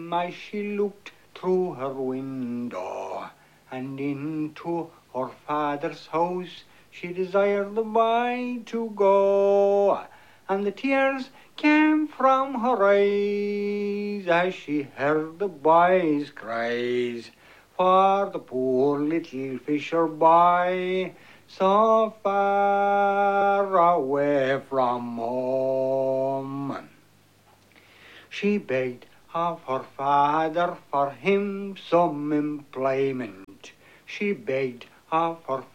As she looked through her window and into her father's house, she desired the boy to go, and the tears came from her eyes as she heard the boy's cries for the poor little fisher boy so far away from home. She begged of her father for him some employment. She begged of her